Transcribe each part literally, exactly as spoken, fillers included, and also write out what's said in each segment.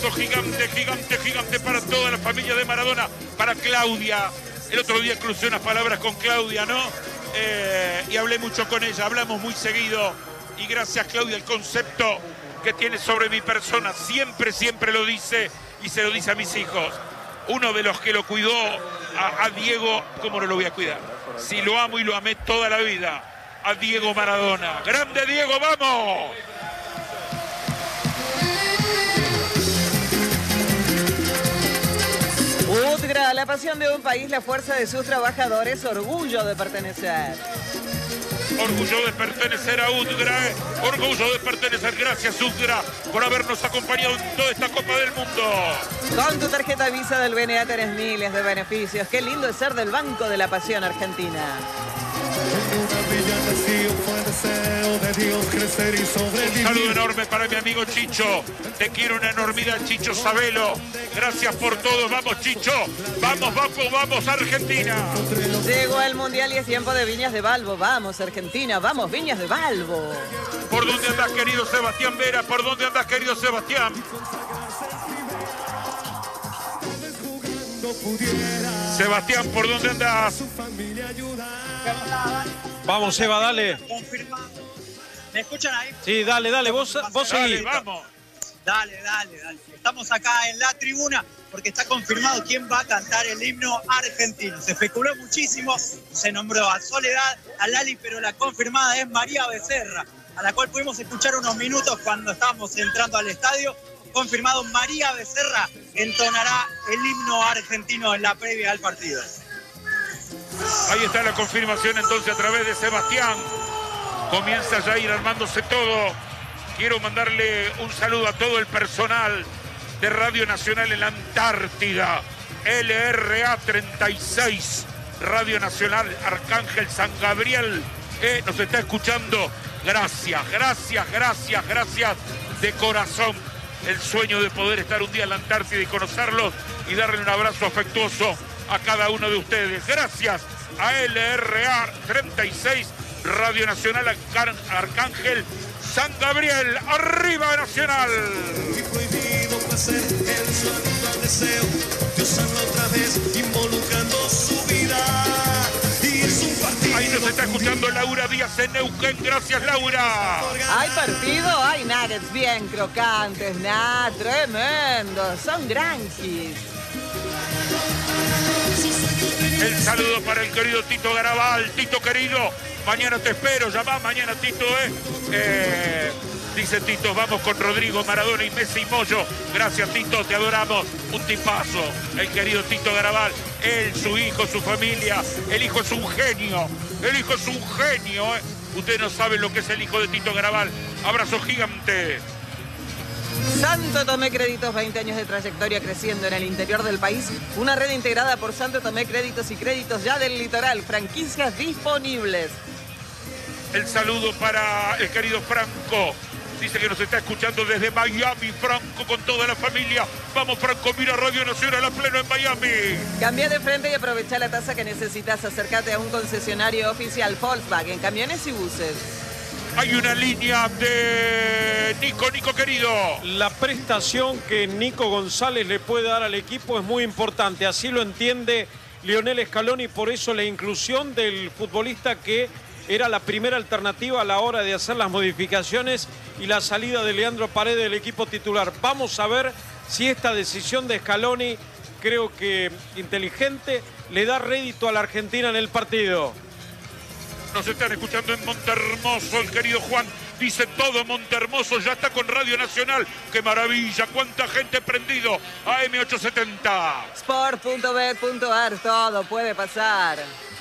Abrazo gigante, gigante, gigante para toda la familia de Maradona, para Claudia. El otro día crucé unas palabras con Claudia, ¿no? Eh, y hablé mucho con ella, hablamos muy seguido. Y gracias, Claudia, el concepto que tiene sobre mi persona, siempre, siempre lo dice y se lo dice a mis hijos. Uno de los que lo cuidó a, a Diego, ¿cómo no lo voy a cuidar? Si lo amo y lo amé toda la vida, a Diego Maradona. ¡Grande Diego, vamos! Udgra, la pasión de un país, la fuerza de sus trabajadores, orgullo de pertenecer. Orgullo de pertenecer a Udgra, eh. orgullo de pertenecer. Gracias, Udgra, por habernos acompañado en toda esta Copa del Mundo. Con tu tarjeta Visa del B N A tenés miles de beneficios. Qué lindo es ser del Banco de la Pasión Argentina. Un saludo enorme para mi amigo Chicho. Te quiero una enormidad, Chicho Sabelo. Gracias por todo. Vamos, Chicho. Vamos, vamos, vamos, Argentina. Llegó el Mundial y es tiempo de Viñas de Balbo. Vamos, Argentina. Vamos, Viñas de Balbo. ¿Por dónde andás, querido Sebastián Vera? ¿Por dónde andás, querido Sebastián? Sebastián, ¿por dónde andás? Vamos, Seba, dale. ¿Me escuchan ahí? Sí, dale, dale, vos, vos seguís. Dale, vamos. Dale, dale, dale. Estamos acá en la tribuna porque está confirmado quién va a cantar el himno argentino. Se especuló muchísimo, se nombró a Soledad, a Lali, pero la confirmada es María Becerra, a la cual pudimos escuchar unos minutos cuando estábamos entrando al estadio. Confirmado, María Becerra entonará el himno argentino en la previa al partido. Ahí está la confirmación entonces a través de Sebastián. Comienza ya a ir armándose todo. Quiero mandarle un saludo a todo el personal de Radio Nacional en la Antártida. L R A treinta y seis, Radio Nacional Arcángel San Gabriel. Eh, nos está escuchando. Gracias, gracias, gracias, gracias de corazón. El sueño de poder estar un día en la Antártida y conocerlos y darle un abrazo afectuoso a cada uno de ustedes. Gracias a L R A treinta y seis, Radio Nacional Arcángel San Gabriel. ¡Arriba Nacional! Y prohibido placer, el sueño al deseo, Dios habla otra vez, involucrando su vida. Y es un partido. Ahí nos está escuchando Laura Díaz en Neuquén. Gracias, Laura. ¿Hay partido? Hay nuggets bien crocantes, nah, tremendo. Son granjis. El saludo para el querido Tito Garabal. Tito querido, mañana te espero. Llamá mañana, Tito, ¿eh? eh dice Tito, vamos con Rodrigo, Maradona y Messi y Moyo. Gracias, Tito, te adoramos. Un tipazo, el querido Tito Garabal. Él, su hijo, su familia. El hijo es un genio. El hijo es un genio, ¿eh? Ustedes no saben lo que es el hijo de Tito Garabal. Abrazo gigante. Santo Tomé Créditos, veinte años de trayectoria creciendo en el interior del país. Una red integrada por Santo Tomé Créditos y Créditos ya del litoral. Franquicias disponibles. El saludo para el querido Franco. Dice que nos está escuchando desde Miami, Franco, con toda la familia. Vamos, Franco, mira Radio Nacional a pleno en Miami. Cambia de frente y aprovecha la tasa que necesitas. Acércate a un concesionario oficial Volkswagen, camiones y buses. Hay una línea de Nico, Nico querido. La prestación que Nico González le puede dar al equipo es muy importante. Así lo entiende Lionel Scaloni, por eso la inclusión del futbolista que era la primera alternativa a la hora de hacer las modificaciones y la salida de Leandro Paredes del equipo titular. Vamos a ver si esta decisión de Scaloni, creo que inteligente, le da rédito a la Argentina en el partido. Nos están escuchando en Montermoso, el querido Juan. Dice todo Montermoso, ya está con Radio Nacional. ¡Qué maravilla! ¡Cuánta gente prendido! A M ochocientos setenta. Sport punto bet punto ar, todo puede pasar.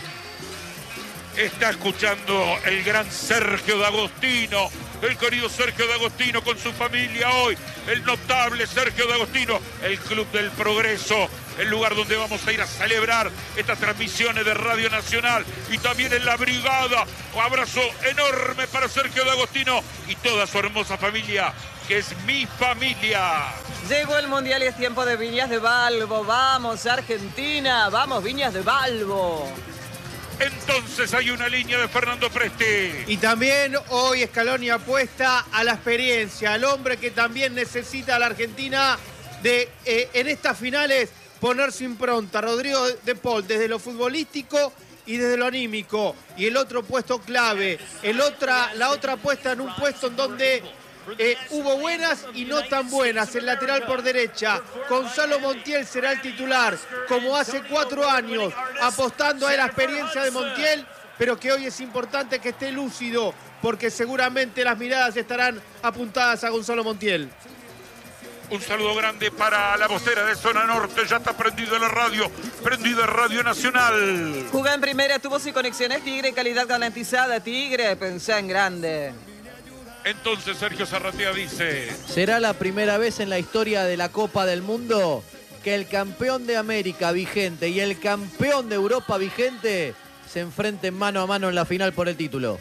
Está escuchando el gran Sergio D'Agostino. El querido Sergio D'Agostino con su familia hoy. El notable Sergio D'Agostino. El Club del Progreso. El lugar donde vamos a ir a celebrar estas transmisiones de Radio Nacional. Y también en la brigada. Un abrazo enorme para Sergio D'Agostino y toda su hermosa familia, que es mi familia. Llegó el Mundial y es tiempo de Viñas de Balbo. Vamos, Argentina. Vamos, Viñas de Balbo. Entonces hay una línea de Fernando Presti. Y también hoy Scaloni apuesta a la experiencia, al hombre que también necesita a la Argentina de eh, en estas finales poner su impronta. Rodrigo de Paul, desde lo futbolístico y desde lo anímico. Y el otro puesto clave, el otra, la otra puesta en un puesto en donde eh, hubo buenas y no tan buenas. El lateral por derecha, Gonzalo Montiel será el titular, como hace cuatro años, apostando a la experiencia de Montiel, pero que hoy es importante que esté lúcido, porque seguramente las miradas estarán apuntadas a Gonzalo Montiel. Un saludo grande para la vocera de Zona Norte. Ya está prendido la radio, prendido Radio Nacional. Juega en primera, tubos y conexiones Tigre, calidad garantizada. Tigre, pensá en grande. Entonces Sergio Zarratea dice: será la primera vez en la historia de la Copa del Mundo que el campeón de América vigente y el campeón de Europa vigente se enfrenten mano a mano en la final por el título.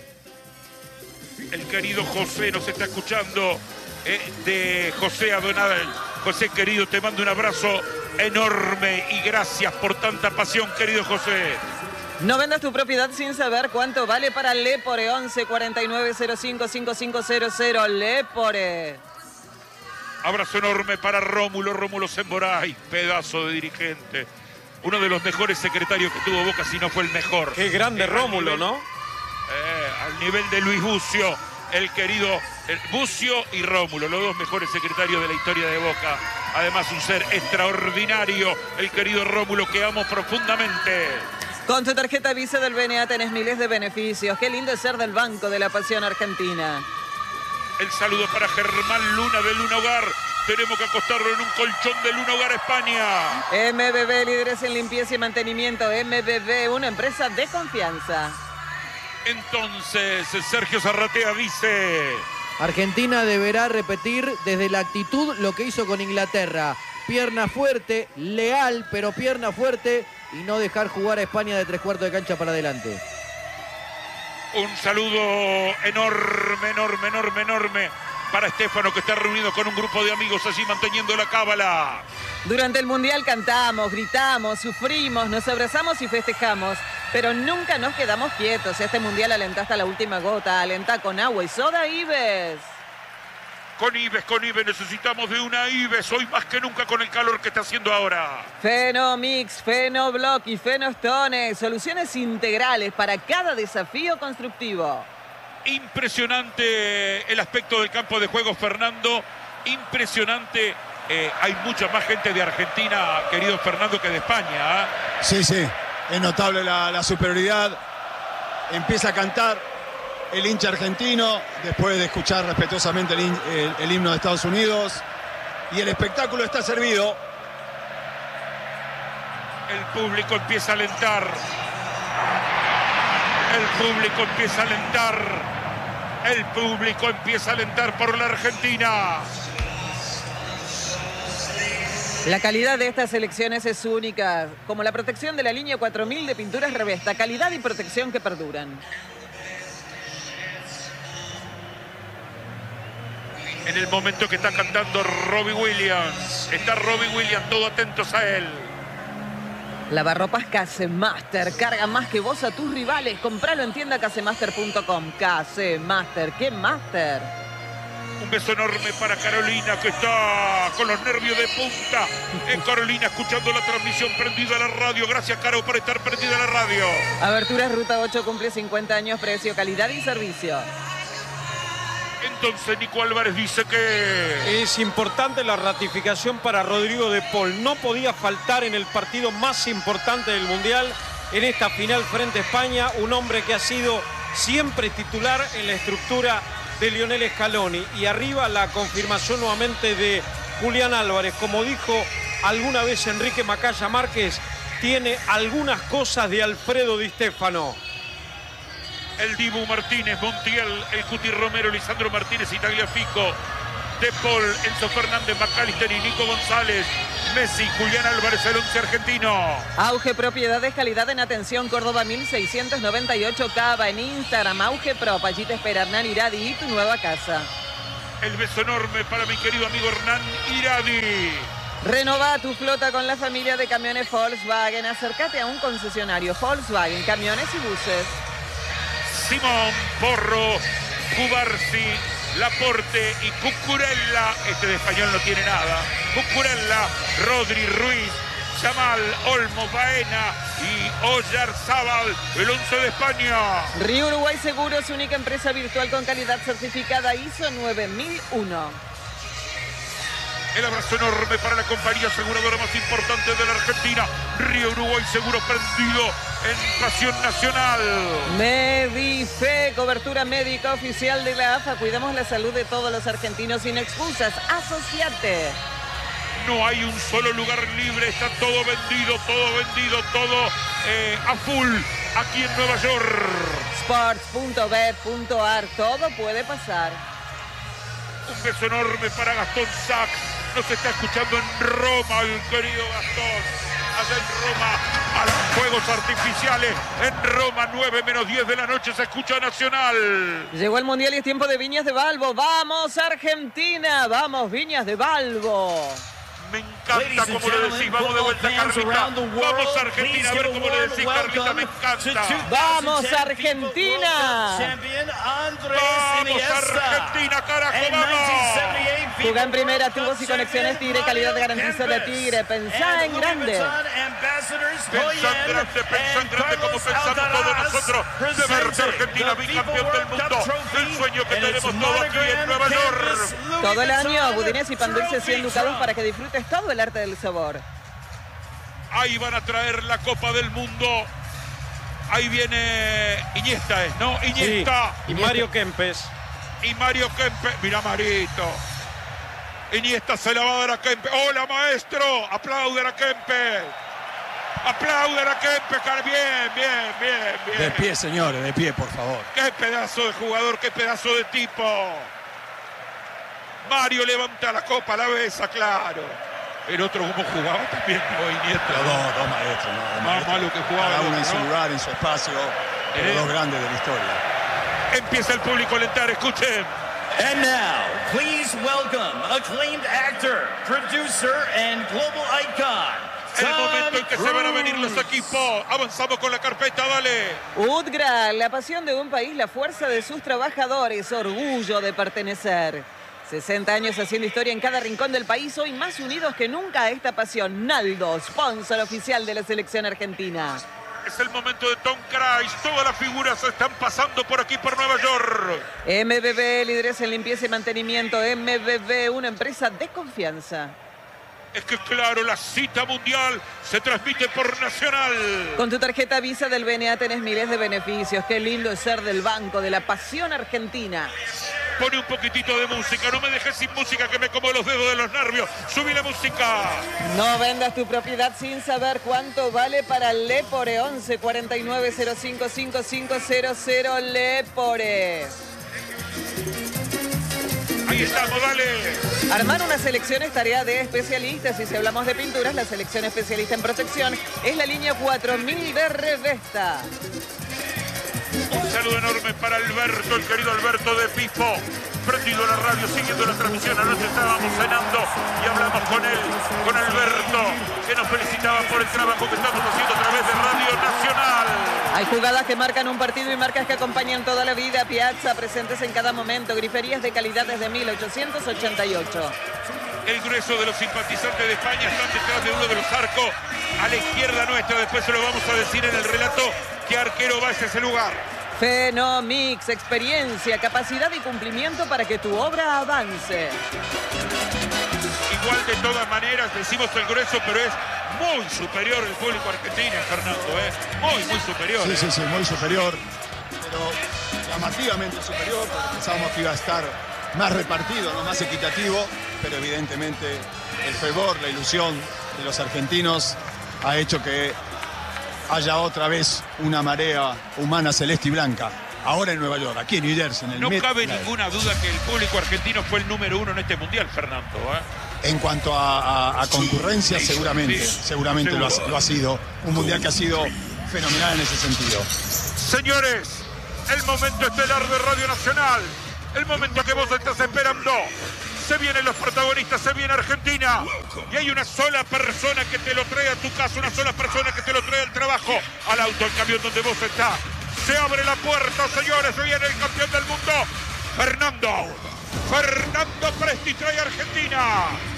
El querido José nos está escuchando. Eh, de José Adonal. José, querido, te mando un abrazo enorme y gracias por tanta pasión, querido José. No vendas tu propiedad sin saber cuánto vale para Lepore. Once cuarenta y nueve cero cinco cinco cinco cero cero. Lepore. Abrazo enorme para Rómulo, Rómulo Semboray, pedazo de dirigente. Uno de los mejores secretarios que tuvo Boca, si no fue el mejor. Qué grande eh, Rómulo, nivel, ¿no? Eh, al nivel de Luis Bucio, el querido el Bucio y Rómulo, los dos mejores secretarios de la historia de Boca. Además, un ser extraordinario, el querido Rómulo, que amo profundamente. Con tu tarjeta Visa del B N A tenés miles de beneficios. Qué lindo es ser del Banco de la Pasión Argentina. El saludo para Germán Luna de Luna Hogar. Tenemos que acostarlo en un colchón de Luna Hogar, España. M B B, líderes en limpieza y mantenimiento. M B B, una empresa de confianza. Entonces, Sergio Zarratea dice: Argentina deberá repetir desde la actitud lo que hizo con Inglaterra. Pierna fuerte, leal, pero pierna fuerte, y no dejar jugar a España de tres cuartos de cancha para adelante. Un saludo enorme, enorme, enorme, enorme para Estefano, que está reunido con un grupo de amigos allí manteniendo la cábala. Durante el Mundial cantamos, gritamos, sufrimos, nos abrazamos y festejamos, pero nunca nos quedamos quietos. Este Mundial alentá hasta la última gota, alentá con agua y soda Ives. Con Ives, con Ives, necesitamos de una Ives, hoy más que nunca con el calor que está haciendo ahora. Fenomix, Fenoblock y Fenostone, soluciones integrales para cada desafío constructivo. Impresionante el aspecto del campo de juego, Fernando, impresionante. Eh, hay mucha más gente de Argentina, querido Fernando, que de España. ¿eh? Sí, sí, es notable la, la superioridad. Empieza a cantar el hincha argentino después de escuchar respetuosamente el, el, el himno de Estados Unidos. Y el espectáculo está servido. El público empieza a alentar. El público empieza a alentar. El público empieza a alentar por la Argentina. La calidad de estas elecciones es única, como la protección de la línea cuatro mil de pinturas Revesta, calidad y protección que perduran. En el momento que está cantando Robbie Williams, está Robbie Williams, todos atentos a él. Lavarropas Casemaster, carga más que vos a tus rivales, compralo en tienda casemaster punto com. Casemaster, ¿qué master? Un beso enorme para Carolina, que está con los nervios de punta. En Carolina, escuchando la transmisión, prendida a la radio. Gracias, Caro, por estar prendida a la radio. Aberturas Ruta ocho cumple cincuenta años, precio, calidad y servicio. Entonces, Nico Álvarez dice que es importante la ratificación para Rodrigo de Paul. No podía faltar en el partido más importante del Mundial, en esta final frente a España, un hombre que ha sido siempre titular en la estructura de Lionel Scaloni. Y arriba la confirmación nuevamente de Julián Álvarez. Como dijo alguna vez Enrique Macaya Márquez, tiene algunas cosas de Alfredo Di Stéfano. El Dibu Martínez, Montiel, el Cuti Romero, Lisandro Martínez y Tagliafico, De Paul, Enzo Fernández, McAllister y Nico González, Messi, Julián Álvarez, el once argentino. Auge Propiedades, calidad en atención, Córdoba mil seiscientos noventa y ocho, Cava, en Instagram, Auge Prop, allí te espera Hernán Iradi y tu nueva casa. El beso enorme para mi querido amigo Hernán Iradi. Renova tu flota con la familia de camiones Volkswagen, acércate a un concesionario Volkswagen, camiones y buses. Simón Porro, Cubarsi, Laporte y Cucurella. Este de español no tiene nada. Cucurella, Rodri, Ruiz, Yamal, Olmo, Baena y Oyarzábal, el once de España. Río Uruguay Seguros, única empresa virtual con calidad certificada I S O nueve mil uno. El abrazo enorme para la compañía aseguradora más importante de la Argentina. Río Uruguay Seguro, prendido en pasión nacional. Medife, cobertura médica oficial de la A F A. Cuidamos la salud de todos los argentinos sin excusas. Asociate. No hay un solo lugar libre, está todo vendido, todo vendido, todo eh, a full aquí en Nueva York. sports punto bet punto a r, todo puede pasar. Un beso enorme para Gastón Sachs. Nos está escuchando en Roma, el querido Gastón. Allá en Roma, a los fuegos artificiales. En Roma, nueve menos diez de la noche, se escucha Nacional. Llegó el Mundial y es tiempo de Viñas de Balbo. ¡Vamos, Argentina! ¡Vamos, Viñas de Balbo! Me encanta como le decís, vamos de vuelta, Carlita. Vamos, Argentina, a ver cómo le decís, Carlita, me encanta. ¡Vamos, Argentina! ¡Vamos, Argentina, carajo, vamos! Jugá en primera, tubos y conexiones Tigre, calidad garantiza de Tigre. Pensá en grande. Pensá en grande, pensá en grande como pensamos todos nosotros. De verte Argentina, bicampeón del mundo. El sueño que tenemos todos aquí en Nueva York. Todo el año, budines y pan dulce cien ducados para que disfrutes todo el arte del sabor. Ahí van a traer la Copa del Mundo. Ahí viene Iniesta, ¿no? Iniesta. Sí, y Mario Kempes. Y Mario Kempes. Mira, Marito. Iniesta se la va a dar a Kempes. ¡Hola, maestro! ¡Aplauden a Kempes! ¡Aplauden a Kempes! Bien, bien, bien, bien. De pie, señores, de pie, por favor. ¡Qué pedazo de jugador! ¡Qué pedazo de tipo! Mario levanta la copa, la besa, claro. El otro cómo jugaba también, ¿no? Iniesta. Los dos, dos maestros, ¿no? Dos Más maestros. malo que jugaba. Cada uno en ¿no? su lugar, en su espacio. ¿Eh? Los dos grandes de la historia. Empieza el público a alentar, escuchen. And now, please welcome acclaimed actor, producer, and global icon, El momento en que se van a venir los equipos. Avanzamos con la carpeta, dale. Udgra, la pasión de un país, la fuerza de sus trabajadores, orgullo de pertenecer. sesenta años haciendo historia en cada rincón del país, hoy más unidos que nunca a esta pasión. Naldo, sponsor oficial de la selección argentina. Es el momento de Tom Cruise. Todas las figuras están pasando por aquí, por Nueva York. M B B, líderes en limpieza y mantenimiento. M B B, una empresa de confianza. Es que claro, la cita mundial se transmite por Nacional. Con tu tarjeta Visa del B N A tenés miles de beneficios. Qué lindo es ser del banco de la pasión argentina. Pone un poquitito de música, no me dejes sin música que me como los dedos de los nervios. Subí la música. No vendas tu propiedad sin saber cuánto vale para Lepore. Once cuarenta y nueve cero cinco cinco cinco cero cero Lepore. Ahí estamos, dale. Armar una selección es tarea de especialistas y si hablamos de pinturas, la selección especialista en protección es la línea cuatro mil de Revesta. Un saludo enorme para Alberto, el querido Alberto de Pifo. Prendido la radio, siguiendo la transmisión. Anoche estábamos cenando y hablamos con él, con Alberto, que nos felicitaba por el trabajo que estamos haciendo a través de Radio Nacional. Hay jugadas que marcan un partido y marcas que acompañan toda la vida. Piazza, presentes en cada momento. Griferías de calidad desde mil ochocientos ochenta y ocho. El grueso de los simpatizantes de España están detrás de uno de los arcos a la izquierda nuestra. Después se lo vamos a decir en el relato qué arquero va hacia ese lugar. Fenomix, experiencia, capacidad y cumplimiento para que tu obra avance. Igual de todas maneras decimos el grueso, pero es muy superior el público argentino, Fernando, ¿eh? Muy, muy superior. Sí, ¿eh? sí, sí, muy superior. Pero llamativamente superior, porque pensábamos que iba a estar más repartido, no más equitativo, pero evidentemente el fervor, la ilusión de los argentinos ha hecho que haya otra vez una marea humana celeste y blanca. Ahora en Nueva York, aquí en New Jersey, en el No Met. cabe ninguna duda que el público argentino fue el número uno en este mundial, Fernando. ¿eh? En cuanto a, a, a concurrencia, Sí, seguramente, sí, seguramente lo ha, seguro. lo ha sido. Un mundial que ha sido fenomenal en ese sentido. Señores, el momento estelar de Radio Nacional. El momento que vos estás esperando. Se vienen los protagonistas, se viene Argentina. Y hay una sola persona que te lo trae a tu casa, una sola persona que te lo trae al trabajo, al auto, al camión donde vos estás. Se abre la puerta, señores, se viene el campeón del mundo, Fernando Fernando Presti trae Argentina.